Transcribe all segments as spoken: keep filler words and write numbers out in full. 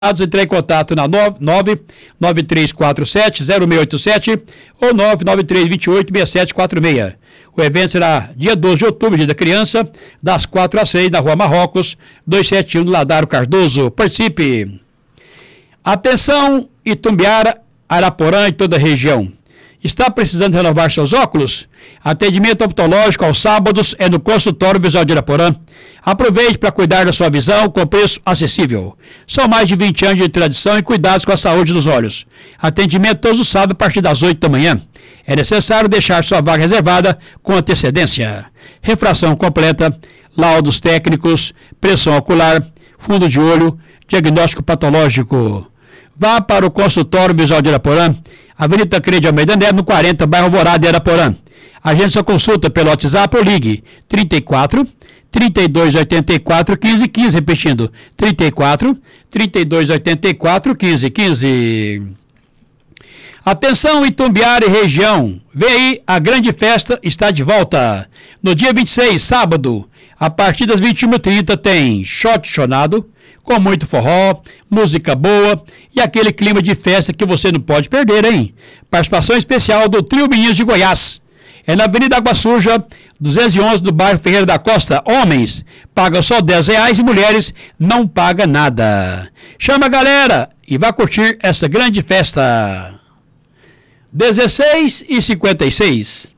Entre em contato na nove nove três quatro sete zero seis oito sete ou nove nove três dois oito seis sete quatro seis. O evento será dia doze de outubro, dia da criança, das quatro às seis, na Rua Marrocos, duzentos e setenta e um, do Ladaro Cardoso. Participe! Atenção, Itumbiara, Araporã e toda a região. Está precisando renovar seus óculos? Atendimento oftalmológico aos sábados é no consultório visual de Araporã. Aproveite para cuidar da sua visão com preço acessível. São mais de vinte anos de tradição e cuidados com a saúde dos olhos. Atendimento todos os sábados a partir das oito da manhã. É necessário deixar sua vaga reservada com antecedência. Refração completa, laudos técnicos, pressão ocular, fundo de olho, diagnóstico patológico. Vá para o consultório visual de Araporã, Avenida Tancredo de Almeida Neto, no quarenta, bairro Alvorada de Araporã. Agende sua consulta pelo WhatsApp ou ligue trinta e quatro, trinta e dois, oitenta e quatro, quinze, quinze, repetindo, trinta e quatro, trinta e dois, oitenta e quatro, quinze, quinze. Atenção, Itumbiara e região, vem aí, a grande festa está de volta. No dia vinte e seis, sábado, a partir das vinte e uma e trinta tem shot chonado, com muito forró, música boa e aquele clima de festa que você não pode perder, hein? Participação especial do Trio Meninos de Goiás. É na Avenida Água Suja, duzentos e onze, do bairro Ferreira da Costa. Homens pagam só dez reais e mulheres não pagam nada. Chama a galera e vá curtir essa grande festa. dezesseis e cinquenta e seis.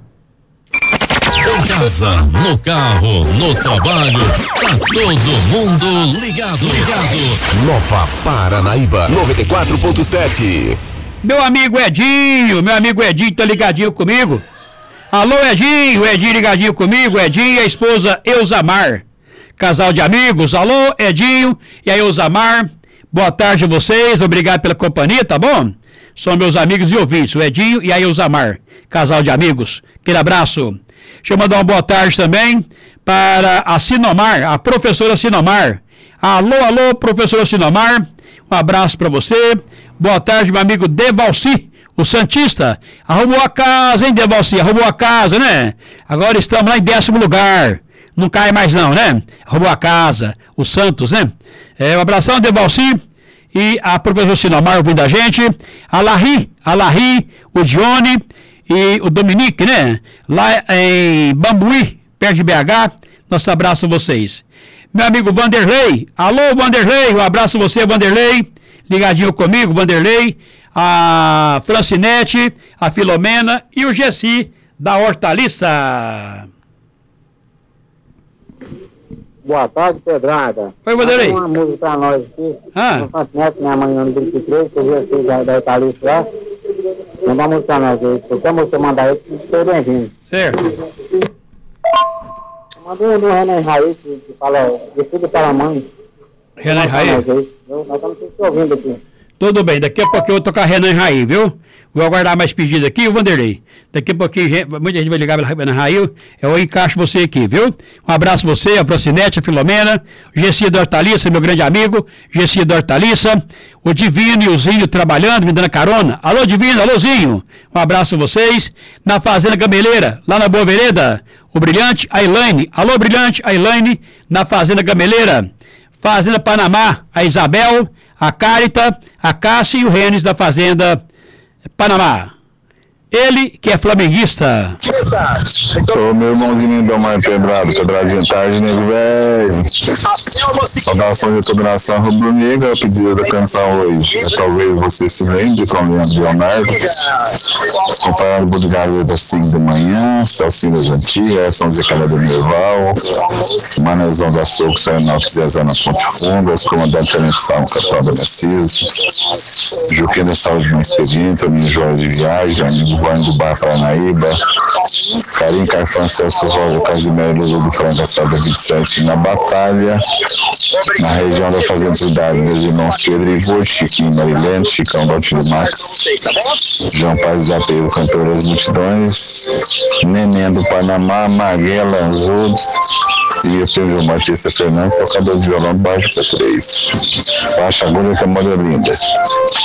Em casa, no carro, no trabalho, tá todo mundo ligado, ligado. Nova Paranaíba, noventa e quatro ponto sete. Meu amigo Edinho, meu amigo Edinho tá ligadinho comigo. Alô Edinho, Edinho ligadinho comigo, Edinho e a esposa Elzamar. Casal de amigos, alô Edinho e a Elzamar. Boa tarde a vocês, obrigado pela companhia, tá bom? São meus amigos e ouvintes, o Edinho e a Elzamar. Casal de amigos, aquele abraço. Deixa eu mandar uma boa tarde também para a Sinomar, a professora Sinomar. Alô, alô, professora Sinomar, um abraço para você. Boa tarde, meu amigo Devalci, o Santista. Arrumou a casa, hein, Devalci? Arrumou a casa, né? Agora estamos lá em décimo lugar. Não cai mais não, né? Arrumou a casa, o Santos, né? É, um abração, Devalci. E a professora Sinomar ouvindo a gente. A Larry, a Larry, o Johnny e o Dominique, né? Lá em Bambuí, perto de B H, nosso abraço a vocês. Meu amigo Vanderlei, alô Vanderlei, um abraço a você, Vanderlei, ligadinho comigo, Vanderlei, a Francinete, a Filomena e o Gessi da Hortaliça. Boa tarde, Pedrada. Oi, Vanderlei. Uma música pra nós aqui. Ah. No Francinete, minha mãe, ano vinte e três, que eu Gessi da, da Hortaliça lá. Manda a música pra nós aí. Qualquer música mandar aí, estou bem-vindo. Certo. Mandei no Renan Raiz, que, que fala de tudo para a mãe. Renan Raiz? Nós estamos te ouvindo aqui. Tudo bem, daqui a pouquinho eu vou tocar Renan Raiz, viu? Vou aguardar mais pedido aqui, o Vanderlei. Daqui a pouquinho muita gente vai ligar para Renan Raiz, eu encaixo você aqui, viu? Um abraço a você, a Francinete, a Filomena, o Gessi da Hortaliça, meu grande amigo, Gessi da Hortaliça, o Divino e o Zinho trabalhando, me dando carona. Alô, Divino, alô, Zinho. Um abraço a vocês. Na Fazenda Gameleira, lá na Boa Vereda, o Brilhante, a Elaine. Alô, Brilhante, a Elaine, na Fazenda Gameleira. Fazenda Panamá, a Isabel, a Cárita, a Cássia e o Renes da Fazenda Panamá. Ele que é flamenguista. Ô, meu irmãozinho Domar Pedrado, Pedradinho tarde, nego velho. Saudações de toda nação rubro-negra, a pedido da canção hoje. É, talvez você se lembre, como Leandro Leonardo. Comparado por Galeria das cinco da manhã, Celcinho das Antigas, São Zé Calha do Merval, Manezão da Soco, Saionalto, Zezé na Ponte Funda, os comandantes Tenente Salmo, Capitão da Messias, Juquinha da Saúde mais Expediente, Aninho Jorge de Viagem, amigo Guarani do Bar Paranaíba, Carim Carfão, Celso Rosa, Casimiro Lulu do Franca Estrada vinte e sete, na Batalha, na região da Fazenda Trindade, meus irmãos Pedro e Vô, Chiquinho Marilene, Chicão Daltino Max, João Paz da Peiro, cantor das multidões, Neném do Panamá, Maguela Anzudos, e o Pedro Batista Fernandes, tocador de violão baixo para três. Baixa agulha que é moda linda.